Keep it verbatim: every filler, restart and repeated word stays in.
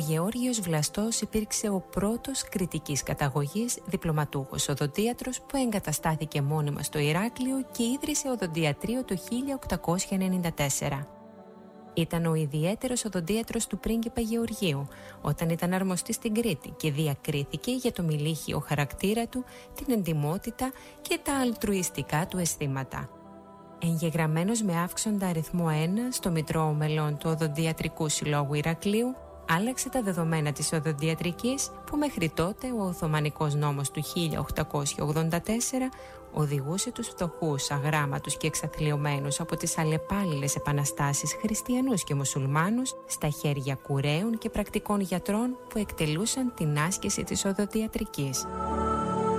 Γεώργιος Βλαστός υπήρξε ο πρώτος κρητικής καταγωγής διπλωματούχος οδοντίατρος που εγκαταστάθηκε μόνιμα στο Ηράκλειο και ίδρυσε οδοντιατρίο το χίλια οκτακόσια ενενήντα τέσσερα. Ήταν ο ιδιαίτερος οδοντίατρος του πρίγκιπα Γεωργίου όταν ήταν αρμοστής στην Κρήτη και διακρίθηκε για το μιλίχιο χαρακτήρα του, την εντιμότητα και τα αλτρουιστικά του αισθήματα. Εγγεγραμμένος με αύξοντα αριθμό ένα στο Μητρό Μελών του Οδοντιατρικού Συλλόγου Ηρακλείου, άλλαξε τα δεδομένα της οδοντιατρικής που μέχρι τότε ο Οθωμανικός νόμος του χίλια οκτακόσια ογδόντα τέσσερα οδηγούσε τους φτωχούς, αγράμματους και εξαθλιωμένους από τις αλλεπάλληλες επαναστάσεις χριστιανούς και μουσουλμάνους στα χέρια κουρέων και πρακτικών γιατρών που εκτελούσαν την άσκηση της οδοντιατρικής.